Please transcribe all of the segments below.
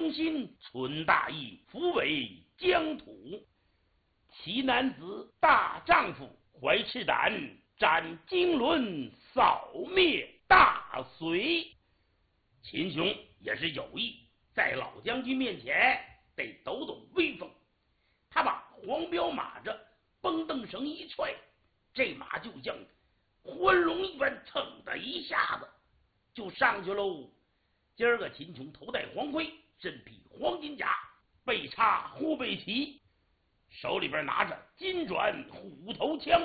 忠心，存大义，抚慰疆土。奇男子，大丈夫，怀赤胆，斩金轮，扫灭大隋。秦琼也是有意在老将军面前得抖抖威风，他把黄骠马着绷凳绳一踹，这马就像欢龙一般，噌的一下子就上去喽。今儿个秦琼头戴黄盔，身披黄金甲，背插护背旗，手里边拿着金转虎头枪，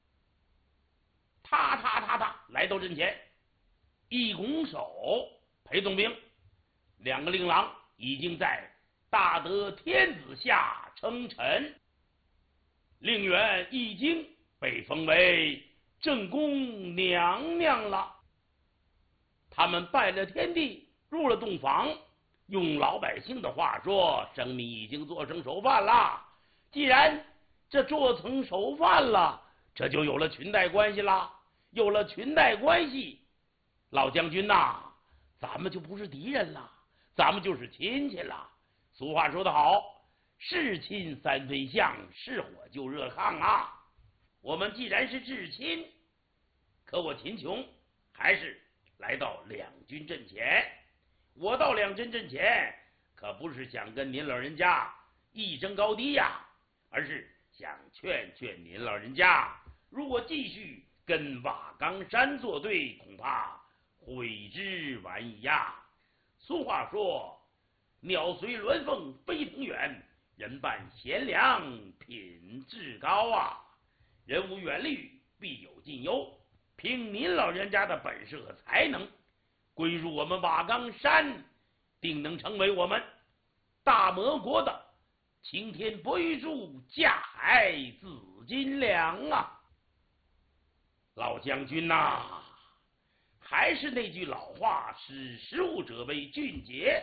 踏踏踏踏来到阵前，一拱手，裴总兵两个令郎已经在大德天子下称臣，令员已经被封为正宫娘娘了。他们拜了天地，入了洞房，用老百姓的话说，生米已经做成熟饭了。既然这做成熟饭了，这就有了裙带关系啦。有了裙带关系，老将军呐，咱们就不是敌人了，咱们就是亲戚了。俗话说得好，是亲三分像，是火就热炕啊。我们既然是至亲，可我秦琼还是来到两军阵前。我到两军阵前，可不是想跟您老人家一争高低呀，而是想劝劝您老人家，如果继续跟瓦岗山作对，恐怕悔之晚矣呀。俗话说，鸟随鸾凤飞腾远，人伴贤良品质高啊。人无远虑，必有近忧。凭您老人家的本事和才能，归入我们瓦岗山，定能成为我们大魔国的擎天博玉柱，架海紫金梁啊！老将军呐，还是那句老话，识时务者为俊杰。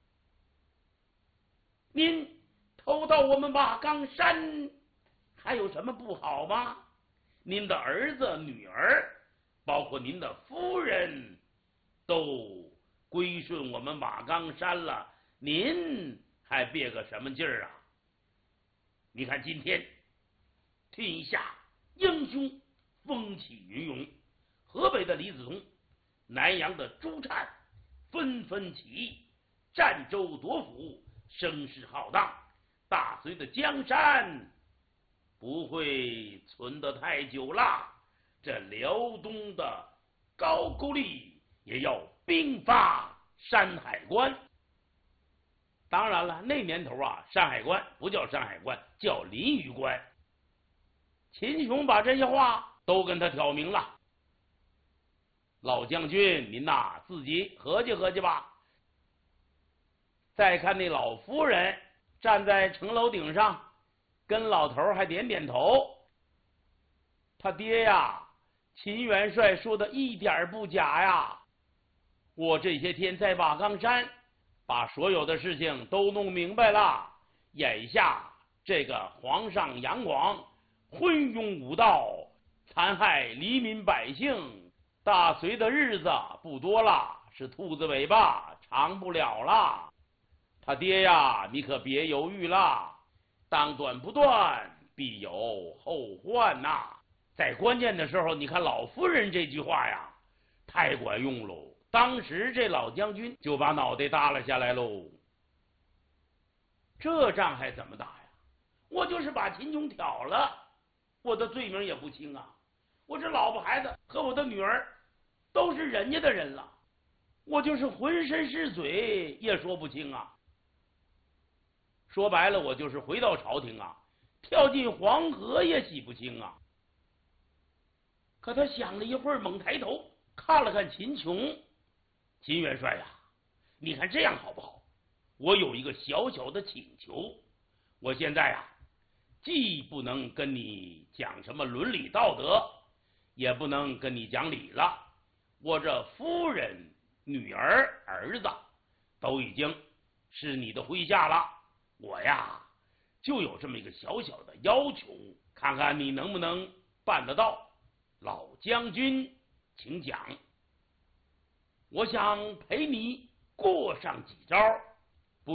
您偷到我们瓦岗山，还有什么不好吗？您的儿子、女儿，包括您的夫人，都归顺我们瓦岗山了，您还别个什么劲儿啊？你看今天天下英雄风起云涌，河北的李子同，南阳的朱灿纷纷起义，占州夺府，声势浩荡。大隋的江山不会存得太久了，这辽东的高句丽也要兵发山海关。当然了，那年头啊，山海关不叫山海关，叫临榆关。秦琼把这些话都跟他挑明了。老将军，您呐自己合计合计吧。再看那老夫人站在城楼顶上，跟老头还点点头。他爹呀，秦元帅说的一点不假呀。我这些天在瓦岗山把所有的事情都弄明白了，眼下这个皇上杨广昏庸无道，残害黎民百姓，大隋的日子不多了，是兔子尾巴长不了了。他爹呀，你可别犹豫了，当断不断，必有后患呐。在关键的时候，你看老夫人这句话呀，太管用喽。当时这老将军就把脑袋耷拉下来喽。这仗还怎么打呀？我就是把秦琼挑了，我的罪名也不轻啊。我这老婆孩子和我的女儿都是人家的人了，我就是浑身是嘴也说不清啊。说白了，我就是回到朝廷啊，跳进黄河也洗不清啊。可他想了一会儿，猛抬头看了看秦琼，秦元帅呀，你看这样好不好？我有一个小小的请求，我现在啊，既不能跟你讲什么伦理道德，也不能跟你讲理了。我这夫人、女儿、儿子都已经是你的麾下了，我呀就有这么一个小小的要求，看看你能不能办得到。老将军请讲。我想陪你过上几招，